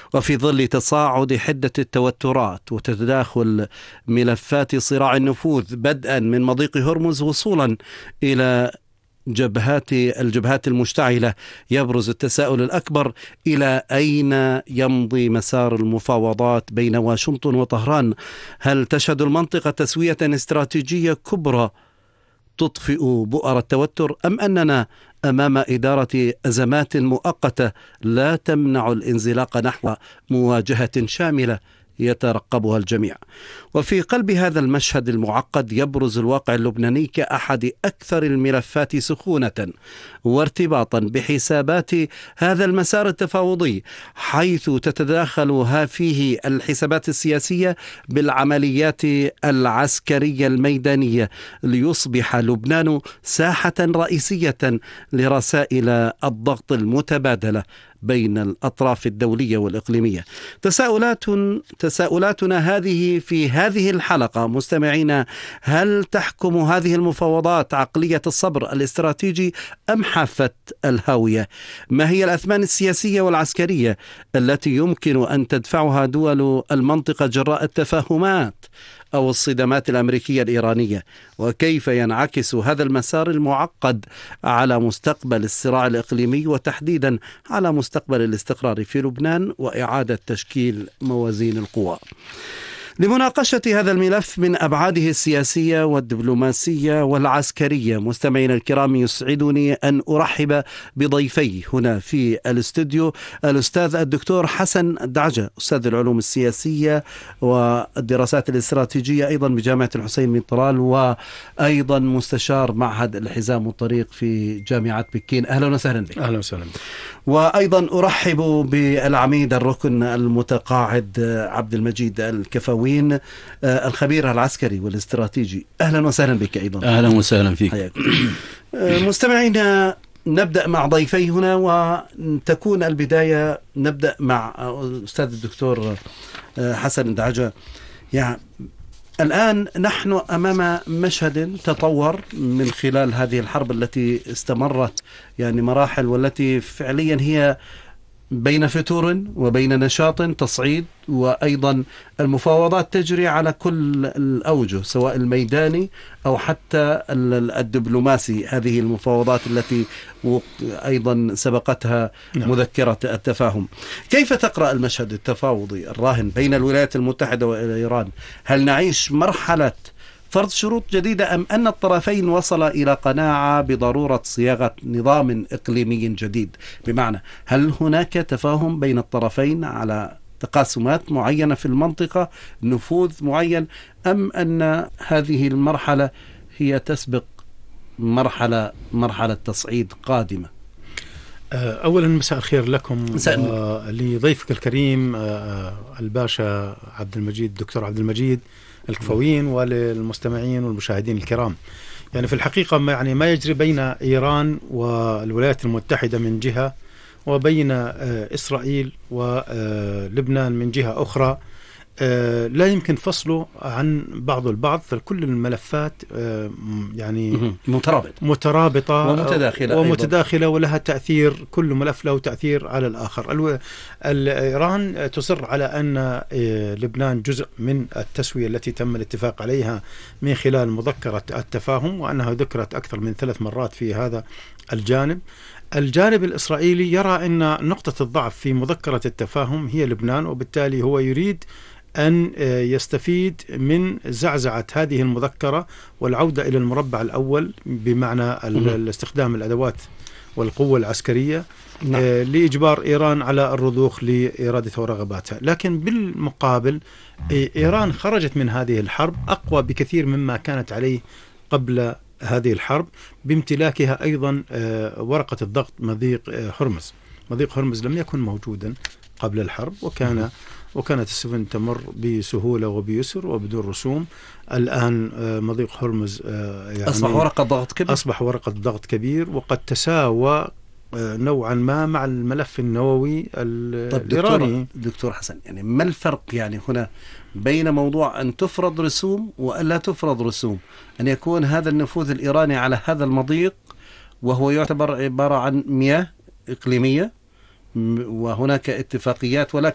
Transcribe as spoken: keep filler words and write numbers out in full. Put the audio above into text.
وفي ظل تصاعد حدة التوترات وتداخل ملفات صراع النفوذ بدءا من مضيق هرمز وصولا إلى جبهات الجبهات المشتعلة، يبرز التساؤل الأكبر: إلى أين يمضي مسار المفاوضات بين واشنطن وطهران؟ هل تشهد المنطقة تسوية استراتيجية كبرى تطفئ بؤر التوتر، أم أننا أمام إدارة أزمات مؤقتة لا تمنع الانزلاق نحو مواجهة شاملة يترقبها الجميع؟ وفي قلب هذا المشهد المعقد يبرز الواقع اللبناني كأحد أكثر الملفات سخونة وارتباطا بحسابات هذا المسار التفاوضي، حيث تتداخل فيه الحسابات السياسية بالعمليات العسكرية الميدانية، ليصبح لبنان ساحة رئيسية لرسائل الضغط المتبادلة بين الأطراف الدولية والإقليمية. تساؤلات تساؤلاتنا هذه في هذه الحلقة مستمعينا: هل تحكم هذه المفاوضات عقلية الصبر الاستراتيجي أم حافة الهاوية؟ ما هي الأثمان السياسية والعسكرية التي يمكن أن تدفعها دول المنطقة جراء التفاهمات أو الصدامات الأمريكية الإيرانية؟ وكيف ينعكس هذا المسار المعقد على مستقبل الصراع الإقليمي، وتحديدا على مستقبل الاستقرار في لبنان وإعادة تشكيل موازين القوى؟ لمناقشة هذا الملف من أبعاده السياسية والدبلوماسية والعسكرية، مستمعينا الكرام، يسعدني أن أرحب بضيفي هنا في الاستوديو: الأستاذ الدكتور حسن دعجة، أستاذ العلوم السياسية والدراسات الاستراتيجية أيضا بجامعة الحسين بن طلال، وأيضا مستشار معهد الحزام والطريق في جامعة بكين. أهلا وسهلا بك. أهلا وسهلا بك. وأيضا أرحب بالعميد الركن المتقاعد عبد المجيد الكفوين، الخبير العسكري والاستراتيجي. أهلا وسهلا بك أيضا. أهلا وسهلا فيك. مستمعينا، نبدأ مع ضيفي هنا، وتكون البداية نبدأ مع أستاذ الدكتور حسن دعجة. يعني الآن نحن أمام مشهد تطور من خلال هذه الحرب التي استمرت يعني مراحل، والتي فعليا هي بين فتور وبين نشاط تصعيد، وأيضا المفاوضات تجري على كل الأوجه سواء الميداني أو حتى الدبلوماسي. هذه المفاوضات التي أيضا سبقتها مذكرة التفاهم. كيف تقرأ المشهد التفاوضي الراهن بين الولايات المتحدة وإيران؟ هل نعيش مرحلة فرض شروط جديدة، أم أن الطرفين وصلا إلى قناعة بضرورة صياغة نظام إقليمي جديد؟ بمعنى، هل هناك تفاهم بين الطرفين على تقاسمات معينة في المنطقة، نفوذ معين، أم أن هذه المرحلة هي تسبق مرحلة مرحلة تصعيد قادمة؟ أولا مساء الخير لكم ولضيفك الكريم الباشا عبد المجيد الدكتور عبد المجيد الكفوين، وللمستمعين والمشاهدين الكرام. يعني في الحقيقة ما يعني ما يجري بين إيران والولايات المتحدة من جهة، وبين إسرائيل ولبنان من جهة أخرى، لا يمكن فصله عن بعض البعض، فكل الملفات يعني مترابطة مترابطة ومتداخلة ومتداخلة ولها تأثير، كل ملف له تأثير على الآخر. إيران تصر على أن لبنان جزء من التسوية التي تم الاتفاق عليها من خلال مذكرة التفاهم، وأنها ذكرت أكثر من ثلاث مرات في هذا الجانب. الجانب الإسرائيلي يرى أن نقطة الضعف في مذكرة التفاهم هي لبنان، وبالتالي هو يريد أن يستفيد من زعزعة هذه المذكرة والعودة إلى المربع الأول، بمعنى الاستخدام الأدوات والقوة العسكرية نعم. لإجبار إيران على الرضوخ لإرادتها ورغباتها. لكن بالمقابل إيران خرجت من هذه الحرب أقوى بكثير مما كانت عليه قبل هذه الحرب، بامتلاكها أيضا ورقة الضغط مضيق هرمز. مضيق هرمز لم يكن موجودا قبل الحرب، وكان وكانت السفن تمر بسهولة وبيسر وبدون رسوم. الآن مضيق هرمز يعني أصبح ورقة ضغط كبير أصبح ورقة ضغط كبير، وقد تساوى نوعا ما مع الملف النووي الإيراني. دكتور, دكتور حسن، يعني ما الفرق يعني هنا بين موضوع أن تفرض رسوم وألا تفرض رسوم؟ أن يكون هذا النفوذ الإيراني على هذا المضيق وهو يعتبر عبارة عن مياه إقليمية، وهناك اتفاقيات، ولكن